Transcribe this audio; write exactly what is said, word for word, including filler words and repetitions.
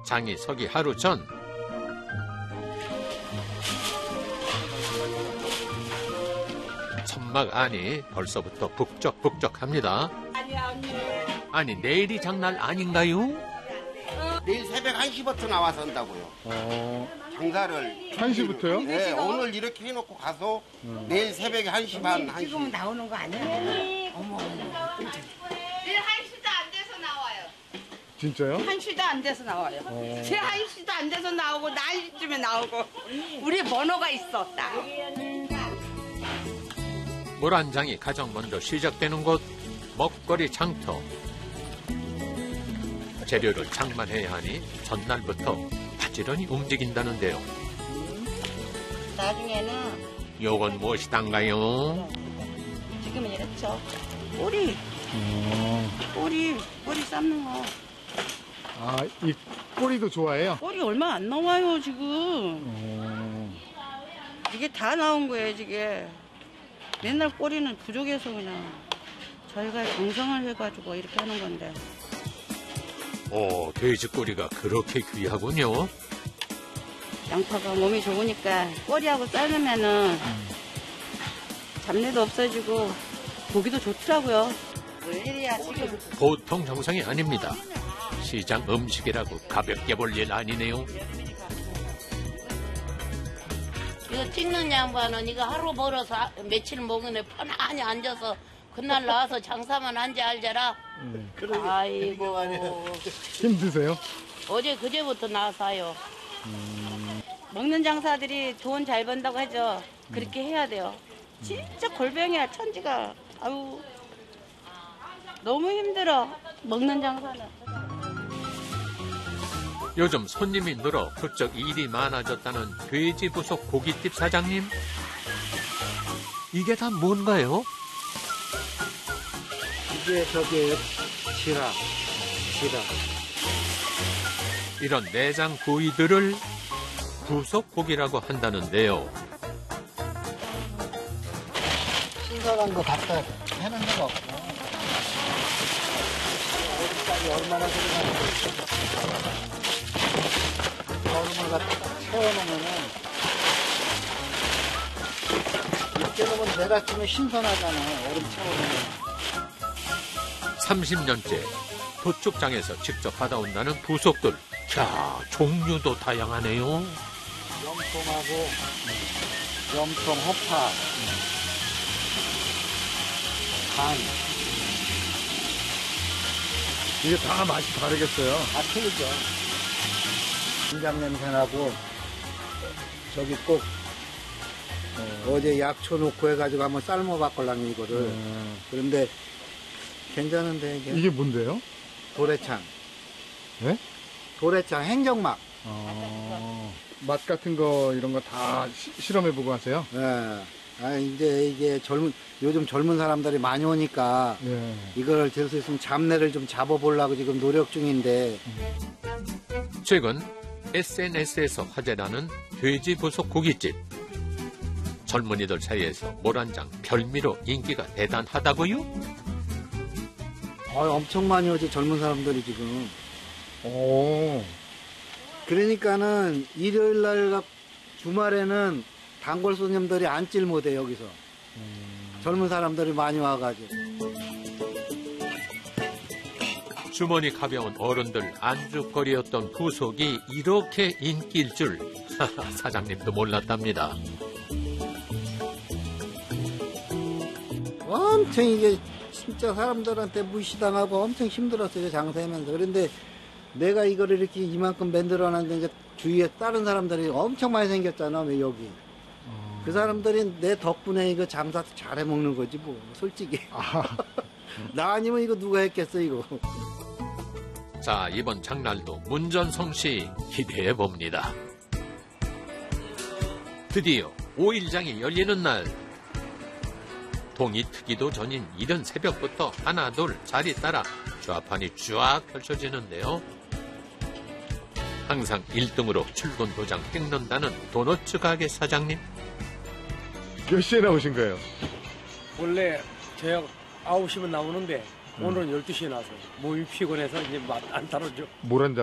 장이 서기 하루 전 천막 안이 벌써부터 북적북적합니다. 아니야 언니. 아니 내일이 장날 아닌가요? 내일 새벽 한 시부터 나와서 한다고요. 어, 장사를. 한 시부터요? 네, 오늘 이렇게 해놓고 가서 음. 내일 새벽에 한 시 반, 한 시. 지금 나오는 거 아니야? 어머, 어머. 내일 한 시도 안 돼서 나와요. 진짜요? 한 시도 안 돼서 나와요. 어. 제 한 시도 안 돼서 나오고 나 한 시쯤에 나오고 우리 번호가 있었다. 모란장이 가장 먼저 시작되는 곳 먹거리 장터. 재료를 장만해야 하니 전날부터 부지런히 움직인다는데요. 나중에는 요건 무엇이단가요? 지금 이렇죠. 꼬리, 어. 꼬리, 꼬리 삶는 거. 아, 이 꼬리도 좋아해요? 꼬리 얼마 안 나와요 지금. 어. 이게 다 나온 거예요 이게. 맨날 꼬리는 부족해서 그냥 저희가 정성을 해가지고 이렇게 하는 건데. 오, 돼지 꼬리가 그렇게 귀하군요. 양파가 몸이 좋으니까 꼬리하고 삶으면은 잡내도 없어지고 고기도 좋더라고요. 웬일이야 지금. 보통 정성이 아닙니다. 시장 음식이라고 가볍게 볼 일 아니네요. 이거 찍는 양반은 이거 하루 벌어서 며칠 먹으네 편안히 앉아서 그날 나와서 장사만 한지 알잖아. 네. 아이고. 힘드세요? 어제 그제부터 나와서요. 음. 먹는 장사들이 돈 잘 번다고 하죠. 그렇게 해야 돼요. 진짜 골병이야 천지가. 아유 너무 힘들어 먹는 장사는. 요즘 손님이 늘어 부쩍 일이 많아졌다는 돼지 부속 고깃집 사장님. 이게 다 뭔가요? 이게 저기 지라, 지라. 이런 내장 부위들을 부속 고기라고 한다는데요. 신선한 거 갖다 해놓은 데가 없고. 어디까지 얼마나 들어가는지. 얼음을 갖다 채워놓으면은 이렇게 놓으면 내가 치면 신선하잖아. 얼음 채워놓으면. 삼십 년째 도축장에서 직접 받아온다는 부속들. 자, 종류도 다양하네요. 염통하고 염통, 허파, 간. 이게 다 맛이 다르겠어요? 다 틀리죠. 김장 냄새 나고 저기 꼭 어, 제 약초 넣고 해가지고 한번 삶아 봤걸랑 이거를. 음. 그런데 괜찮은데 이게 이게 뭔데요? 도래창. 네? 도래창 행정막. 어. 맛 같은 거 이런 거 다 실험해보고 하세요? 예. 아 이제 이게 젊은 요즘 젊은 사람들이 많이 오니까 예. 이걸 될 수 있으면 잡내를 좀 잡아보려고 지금 노력 중인데. 최근 에스엔에스에서 화제라는 돼지 부속 고깃집. 젊은이들 사이에서 모란장 별미로 인기가 대단하다고요? 어, 엄청 많이 오지 젊은 사람들이 지금. 오. 그러니까는 일요일 날 주말에는 단골 손님들이 앉질 못해 여기서. 음. 젊은 사람들이 많이 와가지고. 주머니 가벼운 어른들 안주거리였던 부속이 이렇게 인기일 줄 사장님도 몰랐답니다. 엄청 이게 진짜 사람들한테 무시당하고 엄청 힘들었어요 장사하면서. 그런데 내가 이거를 이렇게 이만큼 만들어놨는데 이제 주위에 다른 사람들이 엄청 많이 생겼잖아. 왜 여기. 어... 그 사람들이 내 덕분에 이거 장사 잘해 먹는 거지 뭐 솔직히. 아... 나 아니면 이거 누가 했겠어 이거. 자, 이번 장날도 문전성시 기대해 봅니다. 드디어 오일장이 열리는 날. 동이 트기도 전인 이른 새벽부터 하나 둘 자리 따라 좌판이 쫙 펼쳐지는데요. 항상 일 등으로 출근 도장 찍는다는 도너츠 가게 사장님. 몇 시에 나오신 거예요? 원래 저녁 아홉 시면 나오는데 오늘은 열두 시에 나와서 몸이 피곤해서 이제 맛 안 따르죠. 모란장.